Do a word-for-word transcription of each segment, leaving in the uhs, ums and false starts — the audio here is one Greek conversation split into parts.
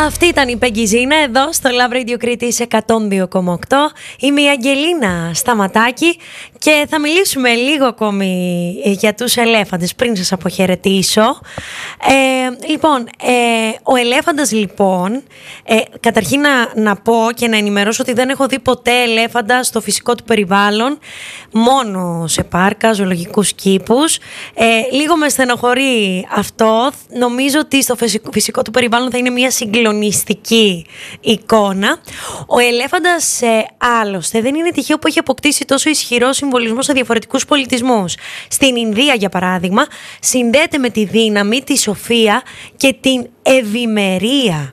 Αυτή ήταν η Πεγκιζίνα εδώ στο Love Radio Κρήτης εκατόν δύο κόμμα οκτώ. Είμαι η Αγγελίνα Σταματάκη και θα μιλήσουμε λίγο ακόμη για τους ελέφαντες πριν σας αποχαιρετήσω. Ε, λοιπόν, ε, ο ελέφαντας λοιπόν, ε, καταρχήν να, να πω και να ενημερώσω ότι δεν έχω δει ποτέ ελέφαντα στο φυσικό του περιβάλλον, μόνο σε πάρκα, ζωολογικούς κήπους. Ε, λίγο με στενοχωρεί αυτό. Νομίζω ότι στο φυσικό του περιβάλλον θα είναι μια συγκλονιστική εικόνα. Ο ελέφαντας ε, άλλωστε δεν είναι τυχαίο που έχει αποκτήσει τόσο ισχυρό συμβολισμό σε διαφορετικούς πολιτισμούς. Στην Ινδία, για παράδειγμα, συνδέεται με τη δύναμη, τη σοφία και την ευημερία.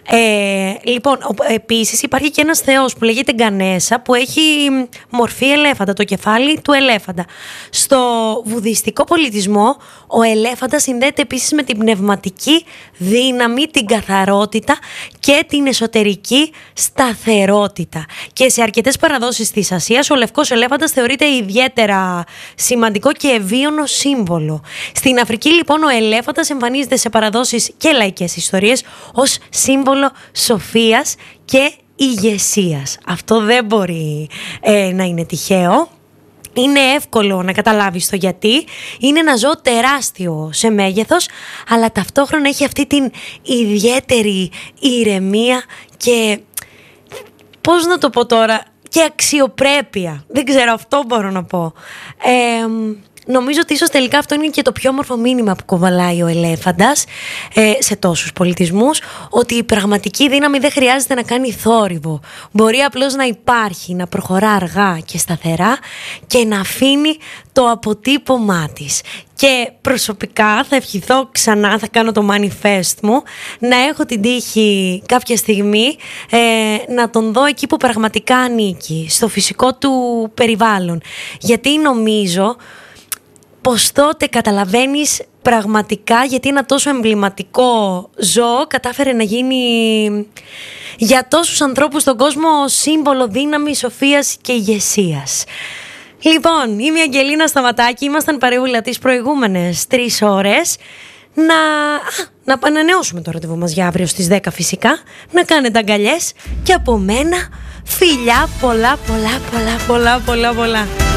Ε, λοιπόν, επίσης υπάρχει και ένας θεός που λέγεται Γκανέσα, που έχει μορφή ελέφαντα, το κεφάλι του ελέφαντα. Στο βουδιστικό πολιτισμό, ο ελέφαντας συνδέεται επίσης με την πνευματική δύναμη, την καθαρότητα και την εσωτερική σταθερότητα. Και σε αρκετές παραδόσεις της Ασίας, ο λευκός ελέφαντας θεωρείται ιδιαίτερα σημαντικό και ευίωνο σύμβολο. Στην Αφρική, λοιπόν, ο ελέφαντας εμφανίζεται σε παραδόσεις και λαϊκές ιστορίες ως σύμβολο σοφίας και ηγεσίας. Αυτό δεν μπορεί ε, να είναι τυχαίο. Είναι εύκολο να καταλάβεις το γιατί. Είναι ένα ζώο τεράστιο σε μέγεθος, αλλά ταυτόχρονα έχει αυτή την ιδιαίτερη ηρεμία και, πώς να το πω τώρα, και αξιοπρέπεια. Δεν ξέρω, αυτό μπορώ να πω. Ε, Νομίζω ότι ίσως τελικά αυτό είναι και το πιο όμορφο μήνυμα που κοβαλάει ο ελέφαντας ε, σε τόσους πολιτισμούς, ότι η πραγματική δύναμη δεν χρειάζεται να κάνει θόρυβο. Μπορεί απλώς να υπάρχει, να προχωρά αργά και σταθερά και να αφήνει το αποτύπωμά της. Και προσωπικά θα ευχηθώ ξανά, θα κάνω το manifest μου, να έχω την τύχη κάποια στιγμή ε, να τον δω εκεί που πραγματικά ανήκει, στο φυσικό του περιβάλλον. Γιατί νομίζω πως τότε καταλαβαίνεις πραγματικά γιατί ένα τόσο εμβληματικό ζώο κατάφερε να γίνει για τόσους ανθρώπους στον κόσμο σύμβολο δύναμης, σοφίας και ηγεσίας. Λοιπόν, είμαι η Αγγελίνα Σταματάκη, ήμασταν παρεούλα τις προηγούμενες τρεις ώρες. Να, να ανανεώσουμε το ραντεβού μας για αύριο στις δέκα φυσικά, να κάνετε αγκαλιές και από μένα φιλιά πολλά πολλά πολλά πολλά πολλά πολλά.